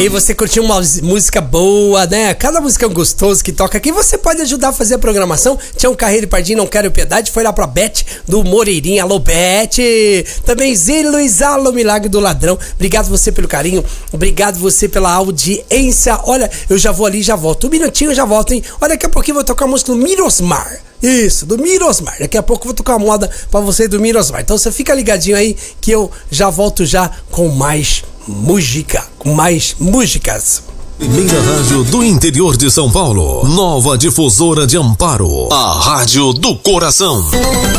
aí você curtiu uma música boa, né? Cada música gostosa que toca aqui, você pode ajudar a fazer a programação. Tião Carreiro e Pardinho, Não Quero Piedade, foi lá pra Beth do Moreirinha. Alô, Beth! Também Zé Luiz Alô, Milagre do Ladrão. Obrigado você pelo carinho, obrigado você pela audiência. Olha, eu já vou ali e já volto. Um minutinho eu já volto, hein? Olha, daqui a pouquinho eu vou tocar a música do Mirosmar. Isso, do Mirosmar. Daqui a pouco eu vou tocar uma moda pra você do Mirosmar. Então você fica ligadinho aí que eu já volto já com mais música, com mais músicas. Primeira rádio do interior de São Paulo. Nova Difusora de Amparo. A Rádio do Coração.